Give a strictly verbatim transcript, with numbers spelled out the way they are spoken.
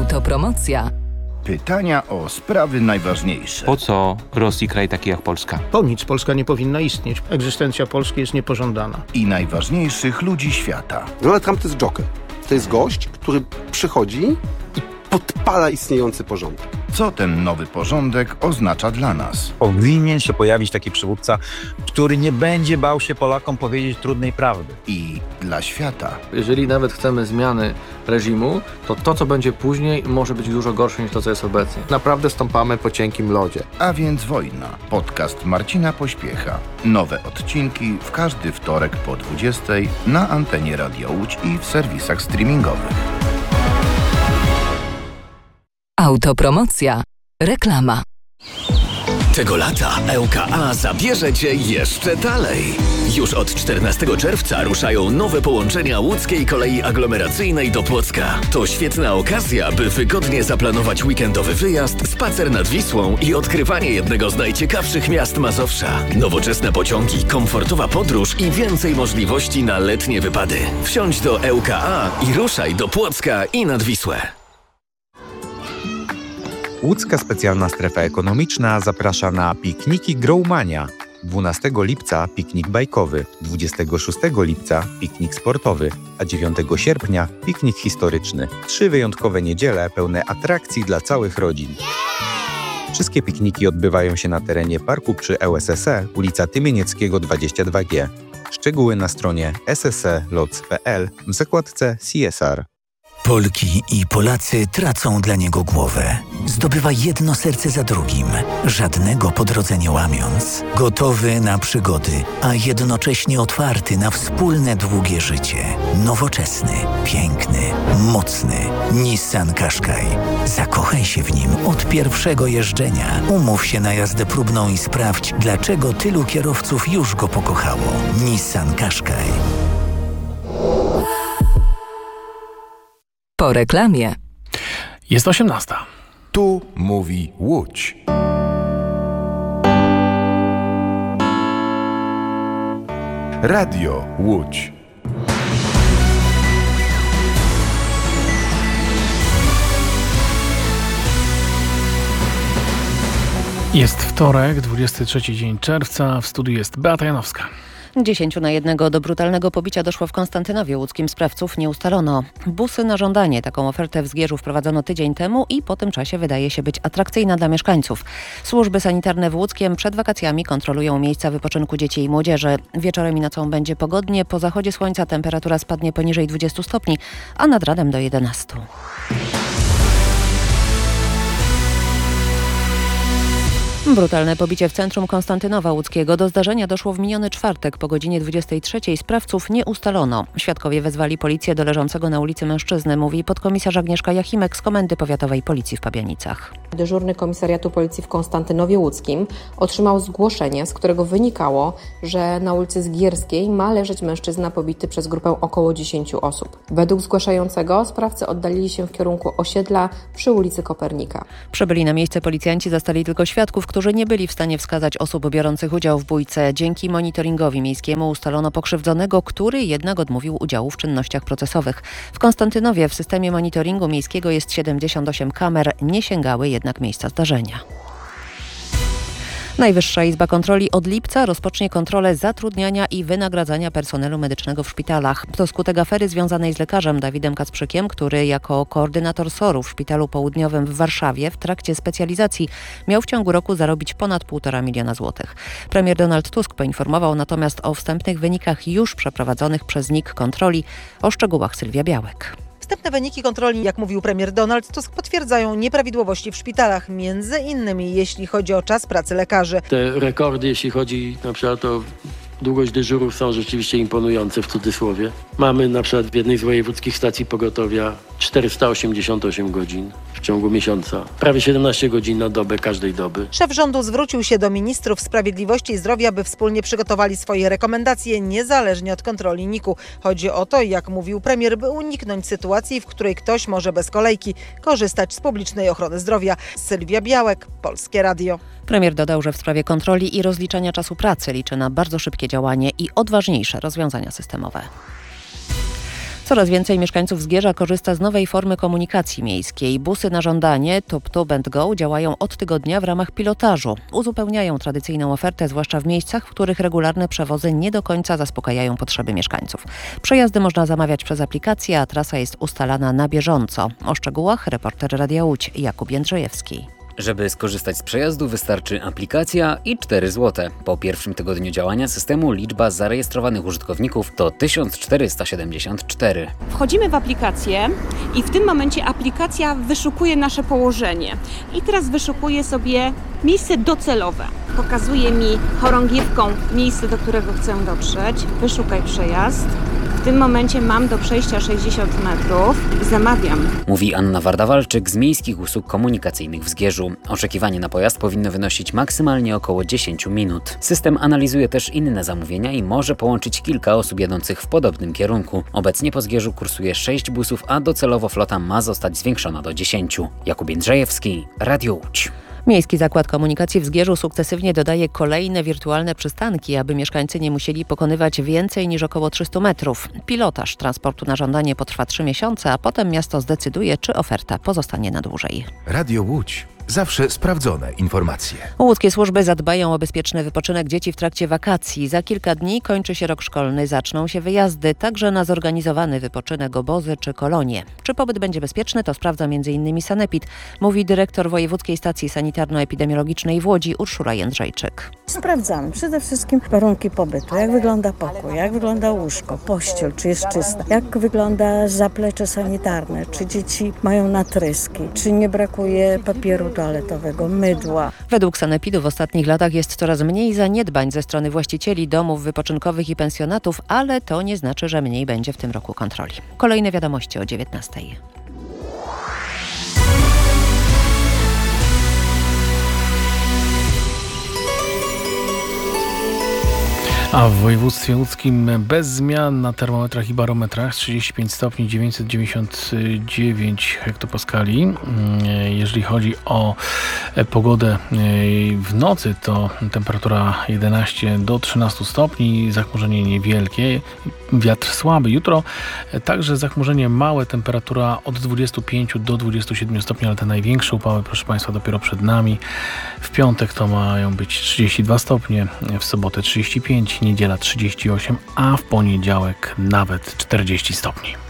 Autopromocja. Pytania o sprawy najważniejsze. Po co Rosji kraj taki jak Polska? Po nic Polska nie powinna istnieć. Egzystencja Polski jest niepożądana. I najważniejszych ludzi świata. Donald Trump to jest joker. To jest gość, który przychodzi i podpala istniejący porządek. Co ten nowy porządek oznacza dla nas? Powinien się pojawić taki przywódca, który nie będzie bał się Polakom powiedzieć trudnej prawdy. I dla świata. Jeżeli nawet chcemy zmiany reżimu, to to, co będzie później, może być dużo gorsze niż to, co jest obecnie. Naprawdę stąpamy po cienkim lodzie. A więc wojna. Podcast Marcina Pośpiecha. Nowe odcinki w każdy wtorek po dwudziestej na antenie Radio Łódź i w serwisach streamingowych. Autopromocja. Reklama. Tego lata L K A zabierze Cię jeszcze dalej. Już od czternastego czerwca ruszają nowe połączenia łódzkiej kolei aglomeracyjnej do Płocka. To świetna okazja, by wygodnie zaplanować weekendowy wyjazd, spacer nad Wisłą i odkrywanie jednego z najciekawszych miast Mazowsza. Nowoczesne pociągi, komfortowa podróż i więcej możliwości na letnie wypady. Wsiądź do L K A i ruszaj do Płocka i nad Wisłę. Łódzka Specjalna Strefa Ekonomiczna zaprasza na pikniki Growmania. dwunastego lipca piknik bajkowy, dwudziestego szóstego lipca piknik sportowy, a dziewiątego sierpnia piknik historyczny. Trzy wyjątkowe niedziele pełne atrakcji dla całych rodzin. Wszystkie pikniki odbywają się na terenie parku przy L S S E, ulica Tymienieckiego dwadzieścia dwa G. Szczegóły na stronie s s e loc kropka p l w zakładce C S R. Polki i Polacy tracą dla niego głowę. Zdobywa jedno serce za drugim, żadnego po drodze nie łamiąc. Gotowy na przygody, a jednocześnie otwarty na wspólne długie życie. Nowoczesny, piękny, mocny. Nissan Qashqai. Zakochaj się w nim od pierwszego jeżdżenia. Umów się na jazdę próbną i sprawdź, dlaczego tylu kierowców już go pokochało. Nissan Qashqai. Po reklamie. Jest osiemnasta. Tu mówi Łódź. Radio Łódź. Jest wtorek, dwudziesty trzeci dzień czerwca. W studiu jest Beata Janowska. Dziesięciu na jednego do brutalnego pobicia doszło w Konstantynowie Łódzkim. Sprawców nie ustalono. Busy na żądanie. Taką ofertę w Zgierzu wprowadzono tydzień temu i po tym czasie wydaje się być atrakcyjna dla mieszkańców. Służby sanitarne w Łódzkiem przed wakacjami kontrolują miejsca wypoczynku dzieci i młodzieży. Wieczorem i nocą będzie pogodnie. Po zachodzie słońca temperatura spadnie poniżej dwudziestu stopni, a nad ranem do jedenastu. Brutalne pobicie w centrum Konstantynowa Łódzkiego. Do zdarzenia doszło w miniony czwartek po godzinie dwudziestej trzeciej. Sprawców nie ustalono. Świadkowie wezwali policję do leżącego na ulicy mężczyzny, mówi podkomisarz Agnieszka Jachimek z Komendy Powiatowej Policji w Pabianicach. Dyżurny Komisariatu Policji w Konstantynowie Łódzkim otrzymał zgłoszenie, z którego wynikało, że na ulicy Zgierskiej ma leżeć mężczyzna pobity przez grupę około dziesięciu osób. Według zgłaszającego sprawcy oddalili się w kierunku osiedla przy ulicy Kopernika. Przybyli na miejsce policjanci zastali tylko świadków, którzy nie byli w stanie wskazać osób biorących udział w bójce. Dzięki monitoringowi miejskiemu ustalono pokrzywdzonego, który jednak odmówił udziału w czynnościach procesowych. W Konstantynowie w systemie monitoringu miejskiego jest siedemdziesiąt osiem kamer, nie sięgały jednak miejsca zdarzenia. Najwyższa Izba Kontroli od lipca rozpocznie kontrolę zatrudniania i wynagradzania personelu medycznego w szpitalach. To skutek afery związanej z lekarzem Dawidem Kacprzykiem, który jako koordynator S O R-u w Szpitalu Południowym w Warszawie w trakcie specjalizacji miał w ciągu roku zarobić ponad półtora miliona złotych. Premier Donald Tusk poinformował natomiast o wstępnych wynikach już przeprowadzonych przez N I K kontroli. O szczegółach Sylwia Białek. Wstępne wyniki kontroli, jak mówił premier Donald Tusk, potwierdzają nieprawidłowości w szpitalach, między innymi jeśli chodzi o czas pracy lekarzy. Te rekordy, jeśli chodzi na przykład o długość dyżurów, są rzeczywiście imponujące w cudzysłowie. Mamy na przykład w jednej z wojewódzkich stacji pogotowia czterysta osiemdziesiąt osiem godzin w ciągu miesiąca. Prawie siedemnaście godzin na dobę każdej doby. Szef rządu zwrócił się do ministrów sprawiedliwości i zdrowia, by wspólnie przygotowali swoje rekomendacje niezależnie od kontroli N I K-u. Chodzi o to, jak mówił premier, by uniknąć sytuacji, w której ktoś może bez kolejki korzystać z publicznej ochrony zdrowia. Sylwia Białek, Polskie Radio. Premier dodał, że w sprawie kontroli i rozliczania czasu pracy liczy na bardzo szybkie działanie i odważniejsze rozwiązania systemowe. Coraz więcej mieszkańców Zgierza korzysta z nowej formy komunikacji miejskiej. Busy na żądanie Tub Tub and Go działają od tygodnia w ramach pilotażu. Uzupełniają tradycyjną ofertę, zwłaszcza w miejscach, w których regularne przewozy nie do końca zaspokajają potrzeby mieszkańców. Przejazdy można zamawiać przez aplikację, a trasa jest ustalana na bieżąco. O szczegółach reporter Radia Łódź Jakub Jędrzejewski. Żeby skorzystać z przejazdu, wystarczy aplikacja i cztery złote. Po pierwszym tygodniu działania systemu liczba zarejestrowanych użytkowników to tysiąc czterysta siedemdziesiąt cztery. Wchodzimy w aplikację i w tym momencie aplikacja wyszukuje nasze położenie. I teraz wyszukuje sobie miejsce docelowe. Pokazuje mi chorągiewką miejsce, do którego chcę dotrzeć. Wyszukaj przejazd. W tym momencie mam do przejścia sześćdziesiąt metrów i zamawiam. Mówi Anna Warda-Walczyk z Miejskich Usług Komunikacyjnych w Zgierzu. Oczekiwanie na pojazd powinno wynosić maksymalnie około dziesięć minut. System analizuje też inne zamówienia i może połączyć kilka osób jadących w podobnym kierunku. Obecnie po Zgierzu kursuje sześć busów, a docelowo flota ma zostać zwiększona do dziesięciu. Jakub Jędrzejewski, Radio Łódź. Miejski Zakład Komunikacji w Zgierzu sukcesywnie dodaje kolejne wirtualne przystanki, aby mieszkańcy nie musieli pokonywać więcej niż około trzysta metrów. Pilotaż transportu na żądanie potrwa trzy miesiące, a potem miasto zdecyduje, czy oferta pozostanie na dłużej. Radio Łódź. Zawsze sprawdzone informacje. Łódzkie służby zadbają o bezpieczny wypoczynek dzieci w trakcie wakacji. Za kilka dni kończy się rok szkolny, zaczną się wyjazdy, także na zorganizowany wypoczynek, obozy czy kolonie. Czy pobyt będzie bezpieczny, to sprawdza między innymi Sanepid, mówi dyrektor Wojewódzkiej Stacji Sanitarno-Epidemiologicznej w Łodzi Urszula Jędrzejczyk. Sprawdzamy przede wszystkim warunki pobytu, jak wygląda pokój, jak wygląda łóżko, pościel, czy jest czysta, jak wygląda zaplecze sanitarne, czy dzieci mają natryski, czy nie brakuje papieru toaletowego, mydła. Według Sanepidu w ostatnich latach jest coraz mniej zaniedbań ze strony właścicieli domów wypoczynkowych i pensjonatów, ale to nie znaczy, że mniej będzie w tym roku kontroli. Kolejne wiadomości o dziewiętnastej. A w województwie łódzkim bez zmian na termometrach i barometrach trzydzieści pięć stopni, dziewięćset dziewięćdziesiąt dziewięć hektopaskali. Jeżeli chodzi o pogodę w nocy, to temperatura jedenaście do trzynastu stopni, zachmurzenie niewielkie, wiatr słaby. Jutro także zachmurzenie małe, temperatura od dwudziestu pięciu do dwudziestu siedmiu stopni, ale te największe upały, proszę Państwa, dopiero przed nami. W piątek to mają być trzydzieści dwa stopnie, w sobotę trzydzieści pięć, niedziela trzydzieści osiem, a w poniedziałek nawet czterdzieści stopni.